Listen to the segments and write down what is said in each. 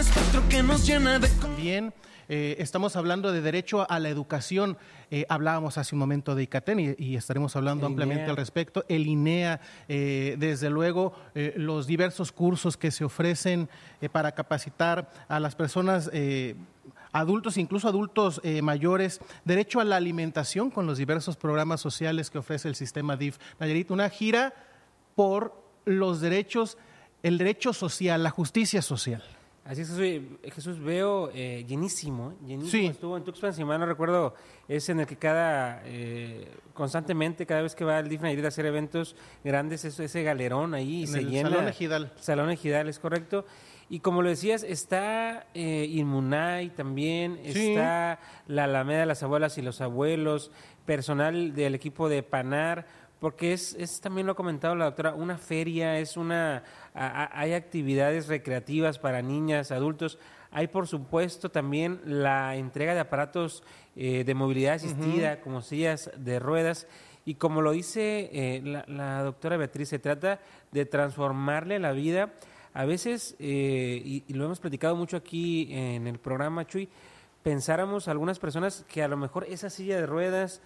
espectro que nos llena de... Bien, estamos hablando de derecho a la educación. Hablábamos hace un momento de ICATEN y estaremos hablando ampliamente al respecto. El INEA, desde luego, los diversos cursos que se ofrecen para capacitar a las personas adultos, incluso adultos mayores, derecho a la alimentación con los diversos programas sociales que ofrece el sistema DIF Nayarit, una gira por los derechos, el derecho social, la justicia social. Así es, Jesús, veo llenísimo. Sí. Estuvo en Tuxpan, si mal no recuerdo, es en el que constantemente, cada vez que va el DIF Nayarit a hacer eventos grandes, ese galerón ahí En se el llena. Salón Ejidal. Salón Ejidal, es correcto. Y como lo decías, está Inmunay también, Sí. está la Alameda de las Abuelas y los Abuelos, personal del equipo de PANAR, porque es también lo ha comentado la doctora, una feria, hay actividades recreativas para niñas, adultos, hay por supuesto también la entrega de aparatos de movilidad asistida, como sillas de ruedas, y como lo dice la doctora Beatriz, se trata de transformarle la vida. A veces, y lo hemos platicado mucho aquí en el programa, Chuy, pensáramos algunas personas que a lo mejor esa silla de ruedas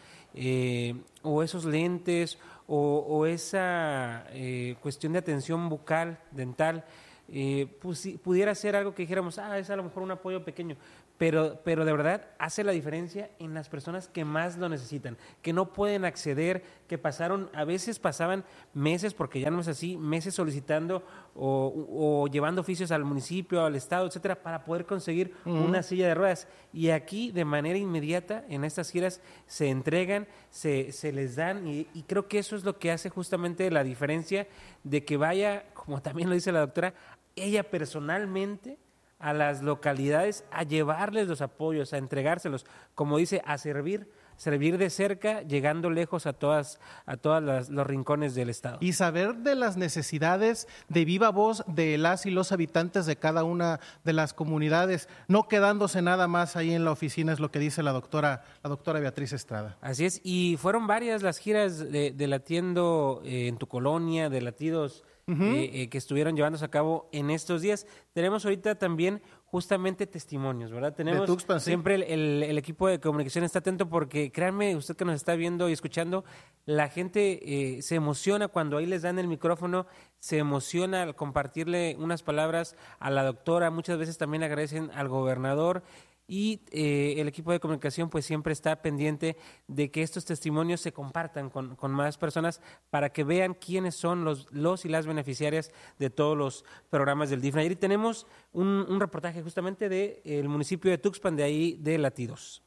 o esos lentes o esa cuestión de atención bucal, dental, pudiera ser algo que dijéramos, es a lo mejor un apoyo pequeño, pero de verdad hace la diferencia en las personas que más lo necesitan, que no pueden acceder, que a veces pasaban meses, porque ya no es así, meses solicitando o llevando oficios al municipio, al estado, etcétera, para poder conseguir una silla de ruedas. Y aquí, de manera inmediata, en estas giras, se entregan, se les dan, y creo que eso es lo que hace justamente la diferencia de que vaya, como también lo dice la doctora, ella personalmente a las localidades a llevarles los apoyos, a entregárselos, como dice, a servir de cerca, llegando lejos a todas los rincones del estado. Y saber de las necesidades de viva voz de las y los habitantes de cada una de las comunidades, no quedándose nada más ahí en la oficina, es lo que dice la doctora Beatriz Estrada. Así es, y fueron varias las giras de Latiendo en tu colonia, de Latidos, que estuvieron llevándose a cabo en estos días. Tenemos ahorita también justamente testimonios, ¿verdad? Tenemos Tuxpan, sí. Siempre el equipo de comunicación está atento porque créanme, usted que nos está viendo y escuchando, la gente se emociona cuando ahí les dan el micrófono, se emociona al compartirle unas palabras a la doctora, muchas veces también agradecen al gobernador. Y el equipo de comunicación pues siempre está pendiente de que estos testimonios se compartan con más personas para que vean quiénes son los y las beneficiarias de todos los programas del DIF Nayarit. Tenemos un reportaje justamente del municipio de Tuxpan, de ahí de Latidos.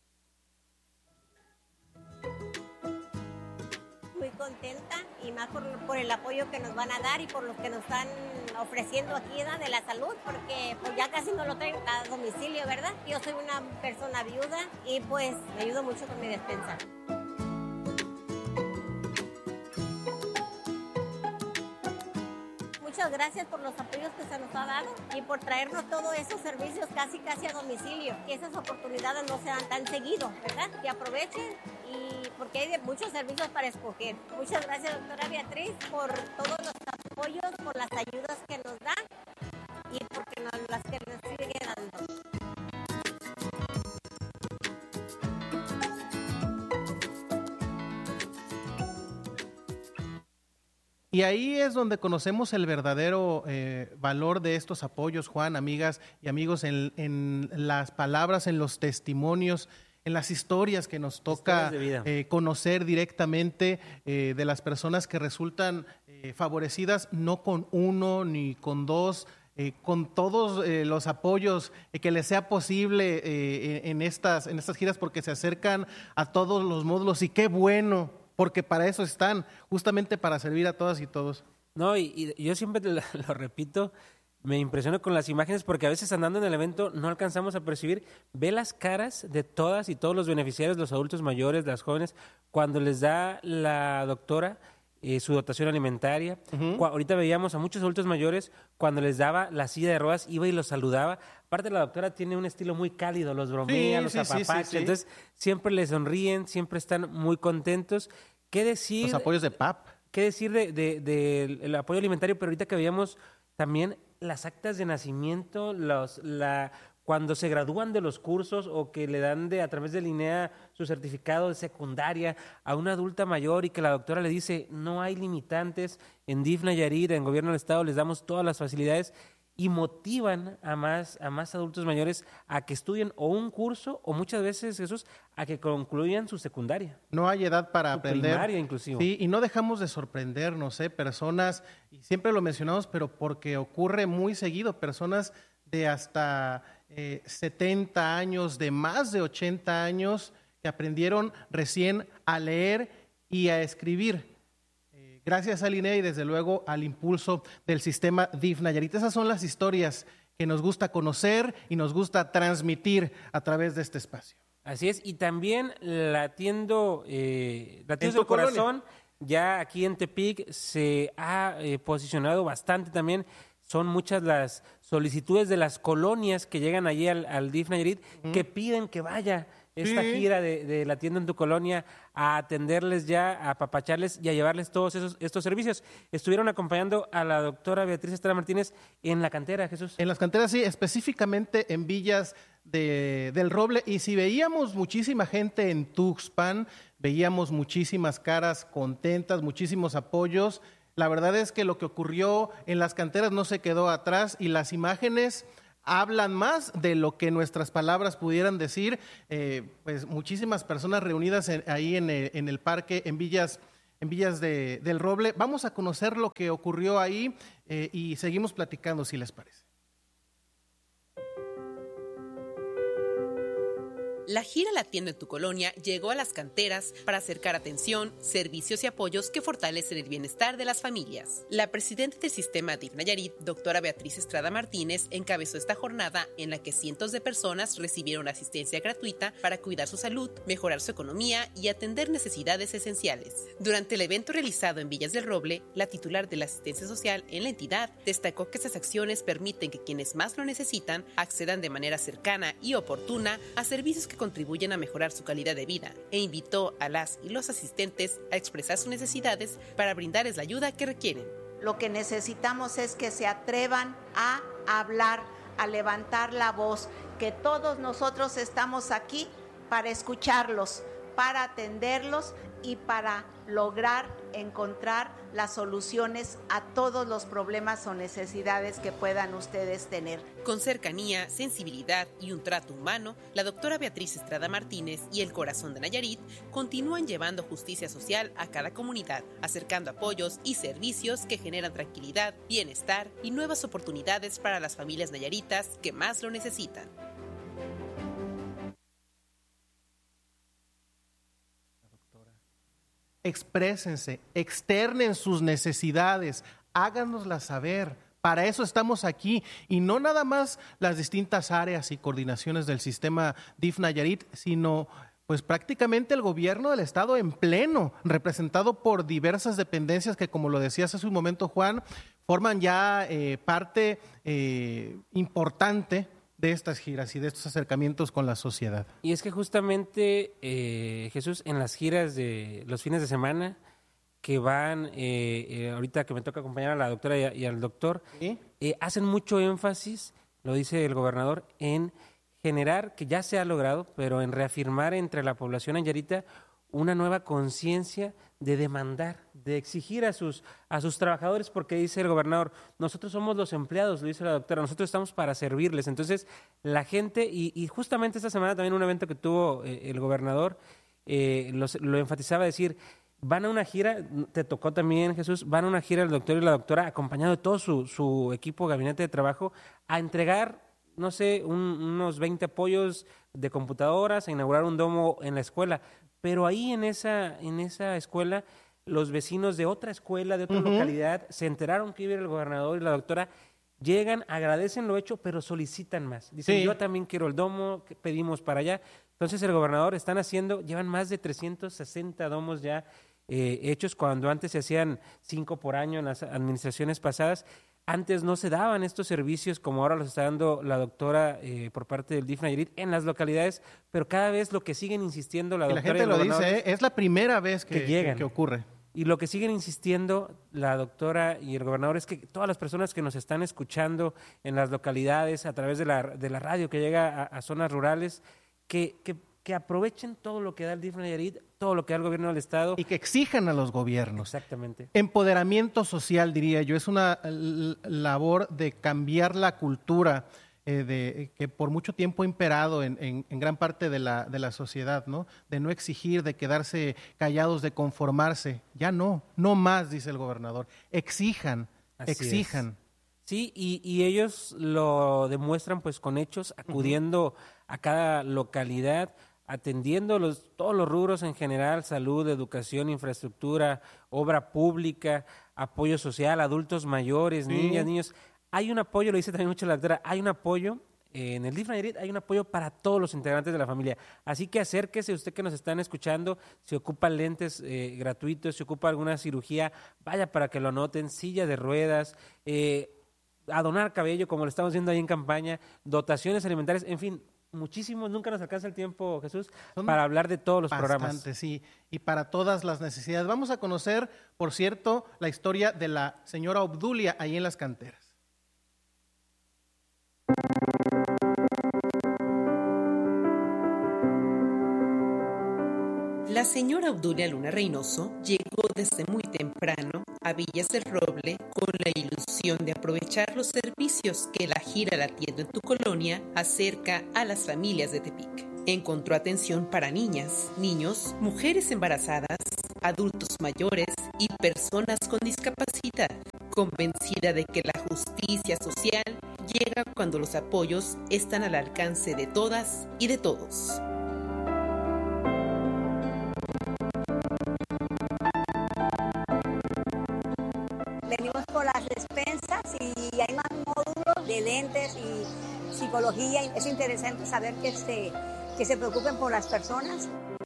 Muy contenta y más por el apoyo que nos van a dar y por lo que nos están ofreciendo aquí, ¿verdad? De la salud, porque pues ya casi no lo traigo a domicilio, ¿verdad? Yo soy una persona viuda y pues me ayudo mucho con mi despensa. Muchas gracias por los apoyos que se nos ha dado y por traernos todos esos servicios casi a domicilio. Que esas oportunidades no sean tan seguido, ¿verdad? Que aprovechen y porque hay muchos servicios para escoger. Muchas gracias, doctora Beatriz, por todos los apoyos, por las ayudas que nos da y porque las que nos sigue dando. Y ahí es donde conocemos el verdadero valor de estos apoyos, Juan, amigas y amigos, en las palabras, en los testimonios, en las historias que nos toca conocer directamente de las personas que resultan favorecidas, no con uno ni con dos, con todos los apoyos que les sea posible en estas giras, porque se acercan a todos los módulos, y qué bueno, porque para eso están, justamente para servir a todas y todos. No, y yo siempre lo repito, me impresiono con las imágenes porque a veces andando en el evento no alcanzamos a percibir, ve las caras de todas y todos los beneficiarios, los adultos mayores, las jóvenes, cuando les da la doctora su dotación alimentaria. Ahorita veíamos a muchos adultos mayores, cuando les daba la silla de ruedas, iba y los saludaba. Aparte, la doctora tiene un estilo muy cálido, los bromea, los apapacha, entonces siempre les sonríen, siempre están muy contentos. ¿Qué decir? Los apoyos de PAP. ¿Qué decir del apoyo alimentario? Pero ahorita que veíamos también las actas de nacimiento, cuando se gradúan de los cursos o que le dan a través del INEA su certificado de secundaria a una adulta mayor y que la doctora le dice, no hay limitantes, en DIF Nayarit, en Gobierno del Estado, les damos todas las facilidades y motivan a más adultos mayores a que estudien o un curso o muchas veces, Jesús, a que concluyan su secundaria. No hay edad para aprender. Primaria inclusive. Sí, y no dejamos de sorprendernos, personas, y siempre lo mencionamos, pero porque ocurre muy seguido, personas de hasta 70 años, de más de 80 años, que aprendieron recién a leer y a escribir. Gracias al INEA y desde luego al impulso del sistema DIF Nayarit. Esas son las historias que nos gusta conocer y nos gusta transmitir a través de este espacio. Así es, y también Latiendo del Corazón, ya aquí en Tepic se ha posicionado bastante también. Son muchas las solicitudes de las colonias que llegan allí al DIF Nayarit que piden que vaya esta gira de Latiendo en tu Colonia a atenderles ya, a apapacharles y a llevarles todos estos servicios. Estuvieron acompañando a la doctora Beatriz Estrada Martínez en la cantera, Jesús. En las canteras, sí, específicamente en Villas del Roble. Y si veíamos muchísima gente en Tuxpan, veíamos muchísimas caras contentas, muchísimos apoyos. La verdad es que lo que ocurrió en las canteras no se quedó atrás y las imágenes hablan más de lo que nuestras palabras pudieran decir. Pues muchísimas personas reunidas ahí en el parque, en Villas del Roble. Vamos a conocer lo que ocurrió ahí y seguimos platicando, si les parece. La gira Latiendo en tu Colonia llegó a las canteras para acercar atención, servicios y apoyos que fortalecen el bienestar de las familias. La presidenta del sistema DIF Nayarit, doctora Beatriz Estrada Martínez, encabezó esta jornada en la que cientos de personas recibieron asistencia gratuita para cuidar su salud, mejorar su economía y atender necesidades esenciales. Durante el evento realizado en Villas del Roble, la titular de la asistencia social en la entidad destacó que estas acciones permiten que quienes más lo necesitan accedan de manera cercana y oportuna a servicios que contribuyen a mejorar su calidad de vida e invitó a las y los asistentes a expresar sus necesidades para brindarles la ayuda que requieren. Lo que necesitamos es que se atrevan a hablar, a levantar la voz, que todos nosotros estamos aquí para escucharlos, para atenderlos y para lograr encontrar las soluciones a todos los problemas o necesidades que puedan ustedes tener. Con cercanía, sensibilidad y un trato humano, la doctora Beatriz Estrada Martínez y el Corazón de Nayarit continúan llevando justicia social a cada comunidad, acercando apoyos y servicios que generan tranquilidad, bienestar y nuevas oportunidades para las familias nayaritas que más lo necesitan. Exprésense, externen sus necesidades, háganoslas saber. Para eso estamos aquí y no nada más las distintas áreas y coordinaciones del sistema DIF Nayarit, sino pues prácticamente el gobierno del estado en pleno, representado por diversas dependencias que, como lo decías hace un momento, Juan, forman ya parte importante de estas giras y de estos acercamientos con la sociedad. Y es que justamente, Jesús, en las giras de los fines de semana que van, ahorita que me toca acompañar a la doctora y al doctor, ¿sí? Hacen mucho énfasis, lo dice el gobernador, en generar, que ya se ha logrado, pero en reafirmar entre la población nayarita una nueva conciencia de demandar, de exigir a sus trabajadores, porque dice el gobernador, nosotros somos los empleados, lo dice la doctora, nosotros estamos para servirles. Entonces, la gente, y justamente esta semana también un evento que tuvo el gobernador, lo enfatizaba, decir, van a una gira, te tocó también, Jesús, van a una gira el doctor y la doctora, acompañado de todo su equipo, gabinete de trabajo, a entregar, no sé, unos 20 apoyos de computadoras, a inaugurar un domo en la escuela. Pero ahí en esa escuela, los vecinos de otra escuela, de otra localidad, se enteraron que iba el gobernador y la doctora, llegan, agradecen lo hecho, pero solicitan más. Dicen, sí, yo también quiero el domo, pedimos para allá. Entonces el gobernador llevan más de 360 domos ya hechos, cuando antes se hacían 5 por año en las administraciones pasadas. Antes no se daban estos servicios como ahora los está dando la doctora por parte del DIF Nayarit en las localidades, pero cada vez lo que siguen insistiendo la doctora y la gente lo dice, es la primera vez que ocurre. Y lo que siguen insistiendo la doctora y el gobernador es que todas las personas que nos están escuchando en las localidades, a través de la radio que llega a zonas rurales, que aprovechen todo lo que da el DIF Nayarit, todo lo que da el gobierno del estado. Y que exijan a los gobiernos. Exactamente. Empoderamiento social, diría yo, es una labor de cambiar la cultura que por mucho tiempo ha imperado en gran parte de la sociedad, ¿no? De no exigir, de quedarse callados, de conformarse. Ya no más, dice el gobernador. Exijan. Sí, y ellos lo demuestran pues con hechos, acudiendo a cada localidad, atendiendo todos los rubros en general: salud, educación, infraestructura, obra pública, apoyo social, adultos mayores, niñas, niños. Hay un apoyo, lo dice también mucho la doctora, hay un apoyo, en el DIF Nayarit hay un apoyo para todos los integrantes de la familia. Así que acérquese, usted que nos están escuchando, si ocupa lentes gratuitos, si ocupa alguna cirugía, vaya para que lo anoten, silla de ruedas, a donar cabello, como lo estamos viendo ahí en campaña, dotaciones alimentarias, en fin, muchísimos. Nunca nos alcanza el tiempo, Jesús, para hablar de todos los programas. Sí, y para todas las necesidades. Vamos a conocer, por cierto, la historia de la señora Obdulia ahí en las canteras. La señora Obdulia Luna Reynoso llegó desde muy temprano a Villas del Roble con la ilusión de aprovechar los servicios que la gira Latiendo en tu Colonia acerca a las familias de Tepic. Encontró atención para niñas, niños, mujeres embarazadas, adultos mayores y personas con discapacidad, convencida de que la justicia social llega cuando los apoyos están al alcance de todas y de todos. Venimos por las despensas y hay más módulos de lentes y psicología. Es interesante saber que se preocupen por las personas.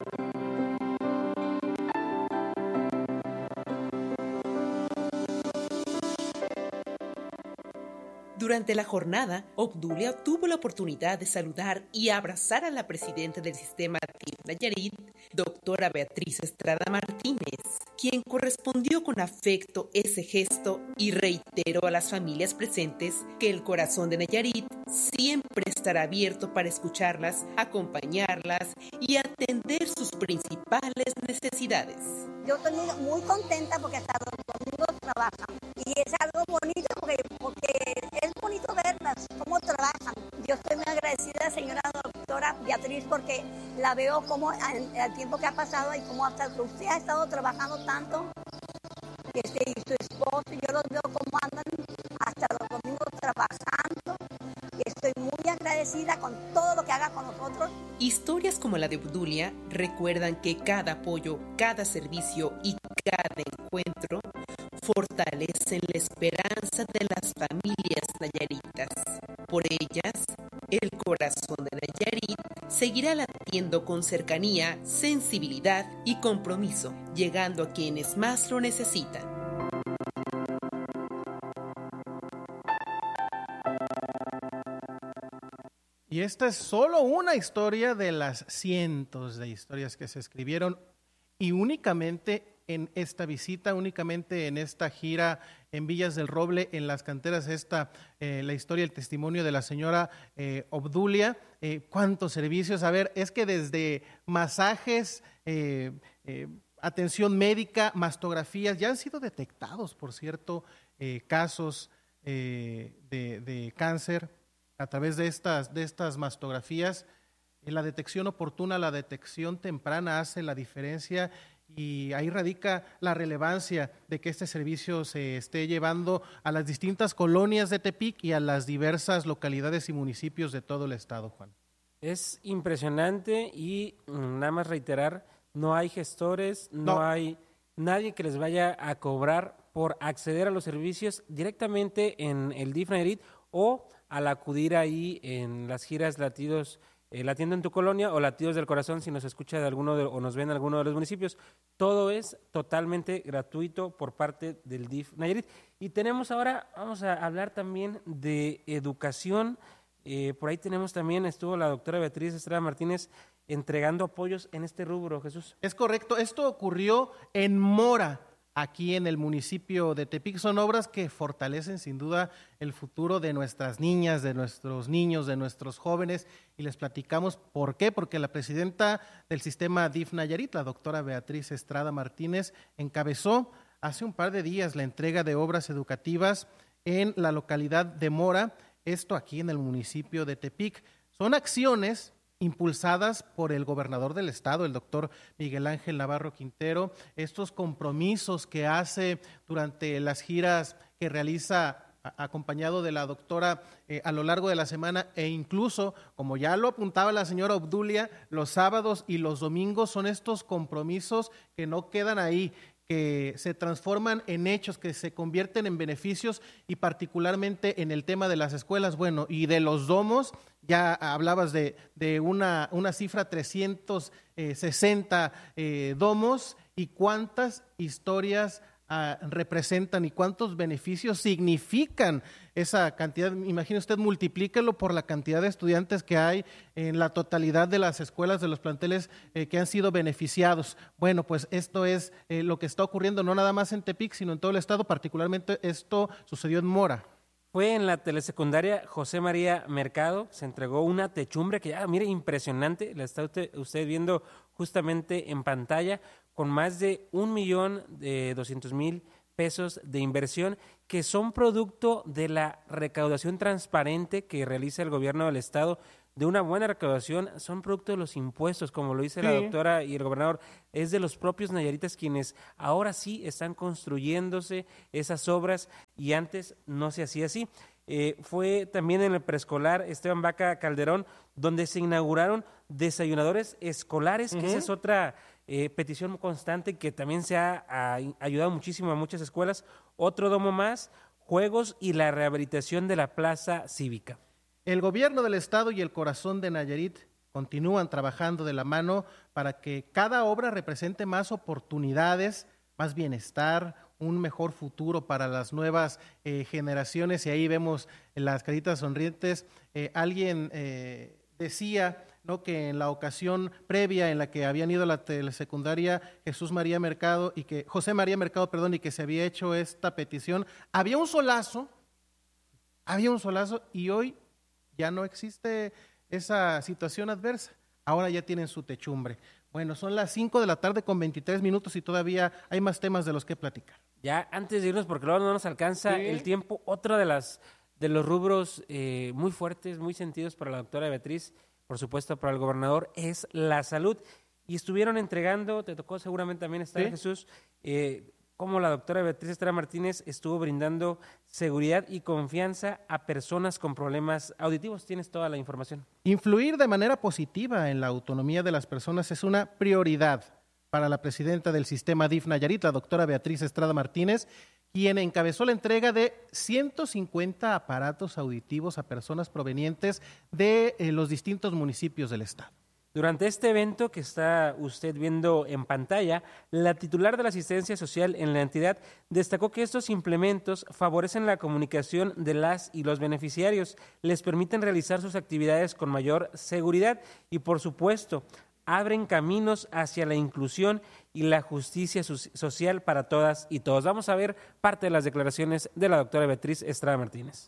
Durante la jornada, Obdulia tuvo la oportunidad de saludar y abrazar a la presidenta del sistema DIF Nayarit, doctora Beatriz Estrada Martínez, quien correspondió con afecto ese gesto y reiteró a las familias presentes que el corazón de Nayarit siempre estará abierto para escucharlas, acompañarlas y atender sus principales necesidades. Yo estoy muy contenta porque hasta los domingos trabajan y es algo bonito porque es bonito verlas, cómo trabajan. Yo estoy muy agradecida, señora doctora Beatriz, porque la veo como el tiempo que ha pasado y cómo hasta usted ha estado trabajando tanto y su esposo, yo los veo cómo andan hasta los domingos trabajando y estoy muy agradecida con todo lo que haga con nosotros. Historias como la de Obdulia recuerdan que cada apoyo, cada servicio y cada encuentro fortalecen la esperanza de las familias nayaritas. Por ellas, el corazón de Nayarit seguirá latiendo con cercanía, sensibilidad y compromiso, llegando a quienes más lo necesitan. Y esta es solo una historia de las cientos de historias que se escribieron y únicamente en esta visita, únicamente en esta gira en Villas del Roble, en las canteras, la historia, el testimonio de la señora Obdulia. ¿Cuántos servicios? A ver, es que desde masajes, atención médica, mastografías, ya han sido detectados, por cierto, casos de cáncer a través de estas mastografías. La detección oportuna, la detección temprana hace la diferencia. Y ahí radica la relevancia de que este servicio se esté llevando a las distintas colonias de Tepic y a las diversas localidades y municipios de todo el estado, Juan. Es impresionante y nada más reiterar, no hay gestores, no hay nadie que les vaya a cobrar por acceder a los servicios directamente en el DIF Nayarit o al acudir ahí en las giras Latiendo en tu Colonia o Latidos del Corazón si nos escucha de alguno o nos ven en alguno de los municipios. Todo es totalmente gratuito por parte del DIF Nayarit. Y vamos a hablar también de educación. Por ahí estuvo la doctora Beatriz Estrada Martínez entregando apoyos en este rubro, Jesús. Es correcto, esto ocurrió en Mora. aquí en el municipio de Tepic. Son obras que fortalecen sin duda el futuro de nuestras niñas, de nuestros niños, de nuestros jóvenes, y les platicamos por qué, porque la presidenta del sistema DIF Nayarit, la doctora Beatriz Estrada Martínez, encabezó hace un par de días la entrega de obras educativas en la localidad de Mora, esto aquí en el municipio de Tepic. Son acciones impulsadas por el gobernador del estado, el doctor Miguel Ángel Navarro Quintero, estos compromisos que hace durante las giras que realiza acompañado de la doctora a lo largo de la semana, e incluso, como ya lo apuntaba la señora Obdulia, los sábados y los domingos son estos compromisos que no quedan ahí, que se transforman en hechos, que se convierten en beneficios, y particularmente en el tema de las escuelas, bueno, y de los domos. Ya hablabas de una cifra, 360 domos, y cuántas historias representan y cuántos beneficios significan esa cantidad. Imagine usted, multiplíquelo por la cantidad de estudiantes que hay en la totalidad de las escuelas, de los planteles que han sido beneficiados. Bueno, pues esto es lo que está ocurriendo no nada más en Tepic, sino en todo el estado. Particularmente esto sucedió en Mora. Fue en la telesecundaria José María Mercado, se entregó una techumbre que ya, mire, impresionante, la está usted viendo justamente en pantalla, con más de 1.200.000 pesos de inversión, que son producto de la recaudación transparente que realiza el gobierno del estado, de una buena recaudación, son producto de los impuestos, como lo dice la doctora y el gobernador, es de los propios nayaritas quienes ahora sí están construyéndose esas obras, y antes no se hacía así. Fue también en el preescolar Esteban Vaca Calderón, donde se inauguraron desayunadores escolares, que esa es otra petición constante que también se ha ayudado muchísimo a muchas escuelas. Otro domo más, juegos y la rehabilitación de la plaza cívica. El gobierno del estado y el corazón de Nayarit continúan trabajando de la mano para que cada obra represente más oportunidades, más bienestar, un mejor futuro para las nuevas generaciones, y ahí vemos las caritas sonrientes. Alguien decía, ¿no?, que en la ocasión previa en la que habían ido a la telesecundaria José María Mercado, y que se había hecho esta petición, había un solazo, y hoy ya no existe esa situación adversa. Ahora ya tienen su techumbre. Bueno, son las 5:23 y todavía hay más temas de los que platicar. Ya antes de irnos, porque luego no nos alcanza el tiempo, otro de los rubros muy fuertes, muy sentidos para la doctora Beatriz, por supuesto para el gobernador, es la salud. Y estuvieron entregando, te tocó seguramente también estar, Jesús, como la doctora Beatriz Estrada Martínez estuvo brindando seguridad y confianza a personas con problemas auditivos. Tienes toda la información. Influir de manera positiva en la autonomía de las personas es una prioridad para la presidenta del sistema DIF Nayarit, la doctora Beatriz Estrada Martínez, quien encabezó la entrega de 150 aparatos auditivos a personas provenientes de los distintos municipios del estado. Durante este evento que está usted viendo en pantalla, la titular de la asistencia social en la entidad destacó que estos implementos favorecen la comunicación de las y los beneficiarios, les permiten realizar sus actividades con mayor seguridad y, por supuesto, abren caminos hacia la inclusión y la justicia social para todas y todos. Vamos a ver parte de las declaraciones de la doctora Beatriz Estrada Martínez.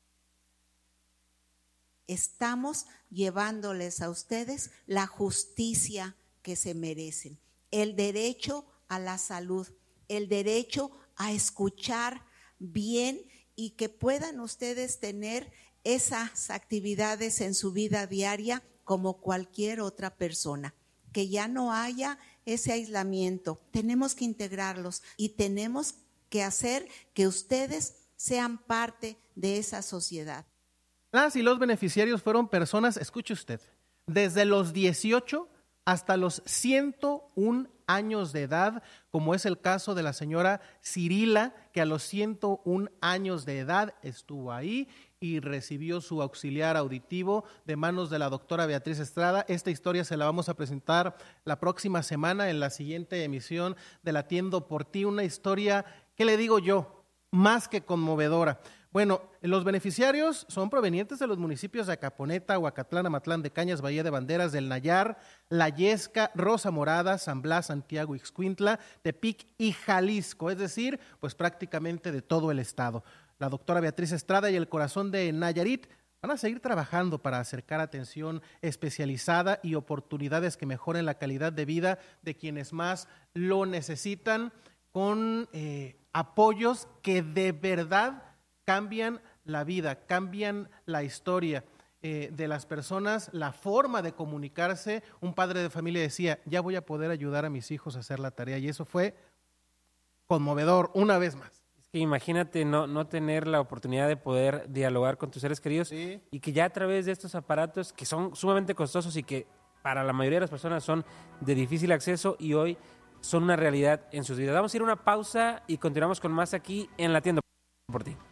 Estamos llevándoles a ustedes la justicia que se merecen, el derecho a la salud, el derecho a escuchar bien y que puedan ustedes tener esas actividades en su vida diaria como cualquier otra persona, que ya no haya ese aislamiento. Tenemos que integrarlos y tenemos que hacer que ustedes sean parte de esa sociedad. Las y los beneficiarios fueron personas, escuche usted, desde los 18 hasta los 101 años de edad, como es el caso de la señora Cirila, que a los 101 años de edad estuvo ahí y recibió su auxiliar auditivo de manos de la doctora Beatriz Estrada. Esta historia se la vamos a presentar la próxima semana en la siguiente emisión de La Atiendo por Ti, una historia, ¿qué le digo yo?, más que conmovedora, Bueno, los beneficiarios son provenientes de los municipios de Acaponeta, Huacatlán, Amatlán de Cañas, Bahía de Banderas, del Nayar, La Yesca, Rosa Morada, San Blas, Santiago, Ixcuintla, Tepic y Jalisco, es decir, pues prácticamente de todo el estado. La doctora Beatriz Estrada y el Corazón de Nayarit van a seguir trabajando para acercar atención especializada y oportunidades que mejoren la calidad de vida de quienes más lo necesitan, con apoyos que de verdad cambian la vida, cambian la historia de las personas, la forma de comunicarse. Un padre de familia decía, ya voy a poder ayudar a mis hijos a hacer la tarea, y eso fue conmovedor una vez más. Es que imagínate no tener la oportunidad de poder dialogar con tus seres queridos, Sí. y que ya a través de estos aparatos que son sumamente costosos y que para la mayoría de las personas son de difícil acceso, y hoy son una realidad en sus vidas. Vamos a ir a una pausa y continuamos con más aquí en La Tienda por Ti.